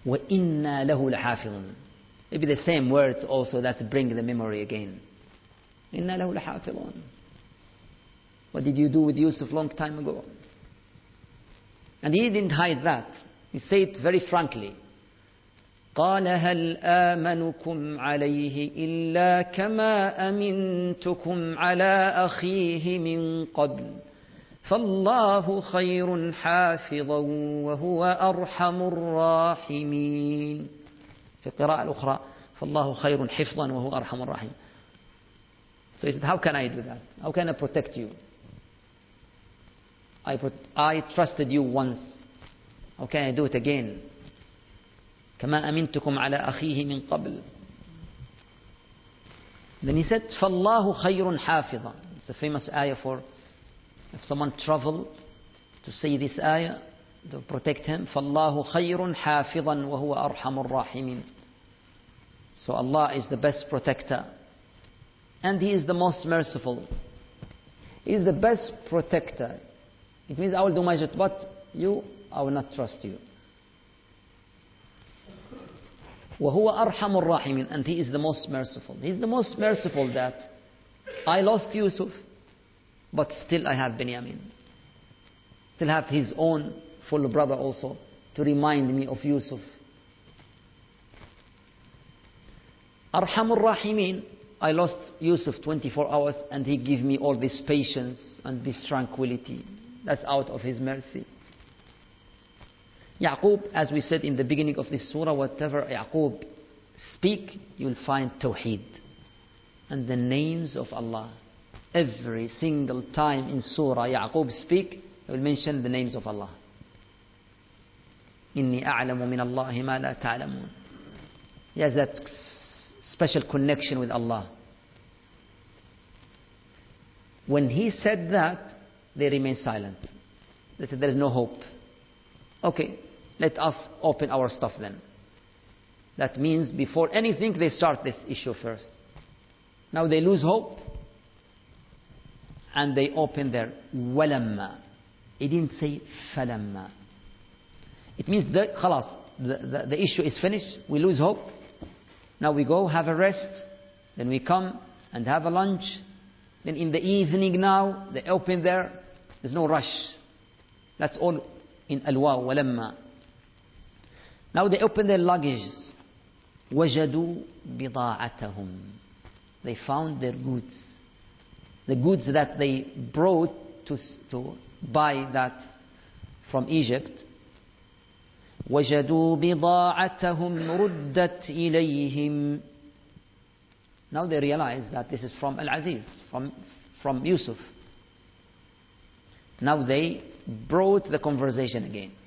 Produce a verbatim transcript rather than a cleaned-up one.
وَإِنَّا لَهُ لَحَافِظُونَ. Maybe the same words also, that's bring the memory again. إِنَّا لَهُ لَحَافِظُونَ. What did you do with Yusuf long time ago? And he didn't hide that. He said it very frankly. قال هل آمنكم عليه إلا كما أمنتكم على أخيه من قبل فالله خير حافظا وهو أرحم الراحمين. في القراءة الأخرى فالله خير حفظا وهو أرحم الراحمين. So he said, how can I do that? How can I protect you? I, put, I trusted you once. How can I do it again? كما أمنتكم على أخيه من قبل. Then he said, فالله خير حافظا. It's a famous ayah for if someone travel to say this ayah to protect him. فالله خير حافظا وهو أرحم الراحمين. So Allah is the best protector and He is the most merciful. He is the best protector. It means I will do my job, but you, I will not trust you. وَهُوَ أَرْحَمُ الرَّاحِمِينَ. And He is the most merciful. He is the most merciful that I lost Yusuf, but still I have Binyamin. Still have his own full brother also to remind me of Yusuf. Arhamur Rahimin. I lost Yusuf twenty-four hours and He gave me all this patience and this tranquility. That's out of His mercy. Yaqub, as we said in the beginning of this surah, whatever Yaqub speak, you'll find Tawheed and the names of Allah. Every single time in surah Yaqub speak, he will mention the names of Allah. Inni a'lamu min Allahi ma la ta'lamun. He has that special connection with Allah. When he said that, they remained silent. They said, there is no hope. Okay, let us open our stuff then. That means before anything, they start this issue first. Now they lose hope, and they open their walamma. It didn't say falamma. It means that khalas, the, the, the issue is finished. We lose hope. Now we go have a rest. Then we come and have a lunch. Then in the evening now, they open there. There's no rush. That's all in al-waw, walamma. Now they open their luggage. وَجَدُوا بِضَاعَتَهُمْ. They found their goods. The goods that they brought to, to buy that from Egypt. وَجَدُوا بِضَاعَتَهُمْ رُدَّتْ إِلَيْهِمْ. Now they realize that this is from Al-Aziz, from, from Yusuf. Now they brought the conversation again.